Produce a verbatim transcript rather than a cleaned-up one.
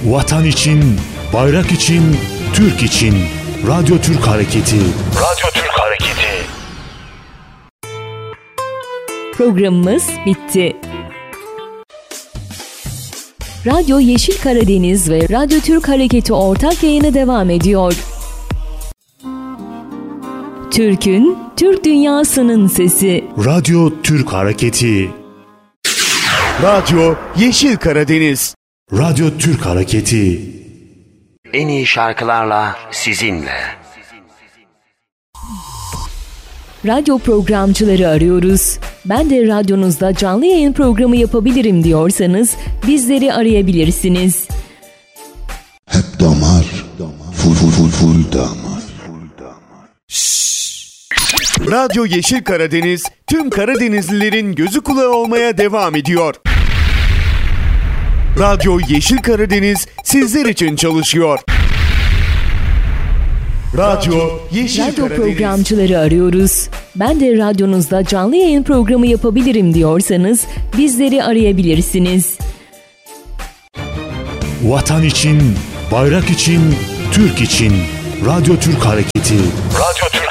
Vatan için, bayrak için, Türk için. Radyo Türk Hareketi. Radyo Türk Hareketi. Programımız bitti. Radyo Yeşil Karadeniz ve Radyo Türk Hareketi ortak yayını devam ediyor. Türk'ün, Türk dünyasının sesi. Radyo Türk Hareketi. Radyo Yeşil Karadeniz. Radyo Türk Hareketi. En iyi şarkılarla sizinle. Radyo programcıları arıyoruz. Ben de radyonuzda canlı yayın programı yapabilirim diyorsanız bizleri arayabilirsiniz. Hep damar, full full full full damar. Radyo Yeşil Karadeniz tüm Karadenizlilerin gözü kulağı olmaya devam ediyor. Radyo Yeşil Karadeniz sizler için çalışıyor. Radyo Yeşil Radyo Karadeniz. programcıları arıyoruz. Ben de radyonuzda canlı yayın programı yapabilirim diyorsanız bizleri arayabilirsiniz. Vatan için, bayrak için, Türk için. Radyo Türk Hareketi. Radyo Türk